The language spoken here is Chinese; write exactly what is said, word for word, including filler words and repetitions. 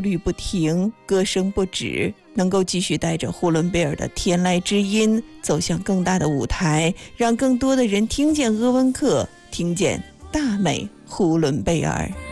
律不停，歌声不止，能够继续带着呼伦贝尔的天籁之音走向更大的舞台，让更多的人听见鄂温克，听见大美呼伦贝尔。